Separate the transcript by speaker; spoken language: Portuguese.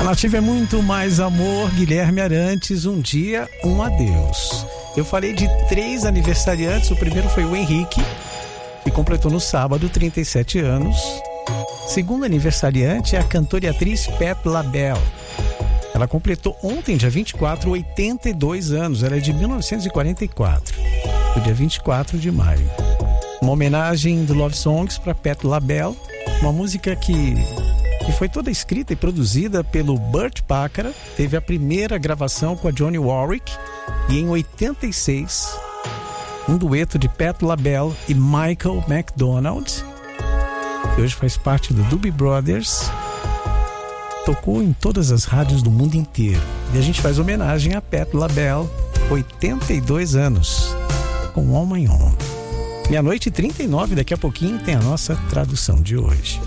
Speaker 1: Nativa é muito mais amor. Guilherme Arantes, um dia, um adeus. Eu falei de 3 aniversariantes. O primeiro foi o Henrique, que completou no sábado 37 anos. Segundo aniversariante é a cantora e atriz Patti LaBelle. Ela completou ontem, dia 24, 82 anos. Ela é de 1944, no dia 24 de maio. Uma homenagem do Love Songs para Patti LaBelle, uma música que foi toda escrita e produzida pelo Burt Bacharach. Teve a primeira gravação com a Dionne Warwick e em 86 um dueto de Patti LaBelle e Michael McDonald, que hoje faz parte do Doobie Brothers, tocou em todas as rádios do mundo inteiro. E a gente faz homenagem a Patti LaBelle, 82 anos, com All My Own. 00:39, daqui a pouquinho tem a nossa tradução de hoje.